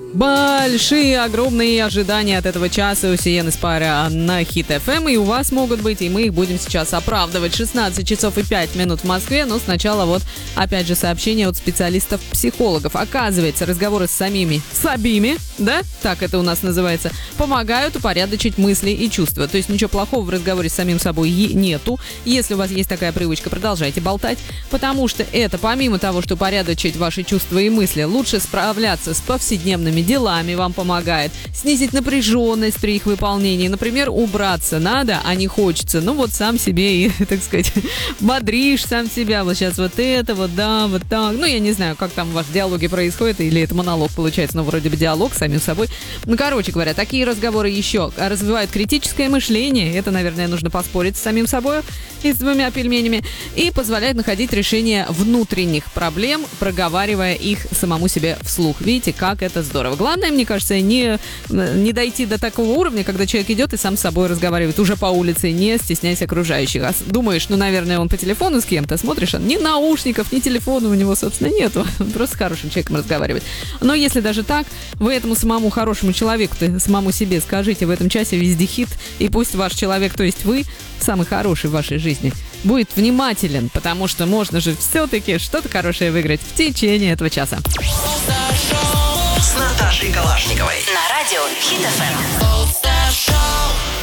Большие, огромные ожидания от этого часа у Сиены Спара на Хит FM, и у вас могут быть, и мы их будем сейчас оправдывать. 16 часов и 5 минут в Москве, но сначала вот, опять же, сообщение от специалистов-психологов. Оказывается, разговоры с самими, да, так это у нас называется, помогают упорядочить мысли и чувства. То есть ничего плохого в разговоре с самим собой нету. Если у вас есть такая привычка, продолжайте болтать, потому что это, помимо того, что упорядочить ваши чувства и мысли, лучше справляться с повседневными делами вам помогает, снизить напряженность при их выполнении. Например, убраться надо, а не хочется. Ну вот сам себе и, так сказать, бодришь сам себя. Вот сейчас вот это, вот да, вот так. Ну я не знаю, как там в вашей диалоге происходит, или это монолог получается, но вроде бы диалог с самим собой. Ну, короче говоря, такие разговоры еще развивают критическое мышление. Это, наверное, нужно поспорить с самим собой и с двумя пельменями. И позволяет находить решение внутренних проблем, проговаривая их самому себе вслух. Видите, как это здорово. Главное, мне кажется, не дойти до такого уровня, когда человек идет и сам с собой разговаривает уже по улице, не стесняясь окружающих. А думаешь, ну, наверное, он по телефону с кем-то смотришь, а ни наушников, ни телефона у него, собственно, нету. Он просто с хорошим человеком разговаривает. Но если даже так, вы этому самому хорошему человеку-то, самому себе скажите в этом часе везде хит, и пусть ваш человек, то есть вы, самый хороший в вашей жизни, будет внимателен, потому что можно же все-таки что-то хорошее выиграть в течение этого часа. С Наташей Калашниковой на радио Хит FM.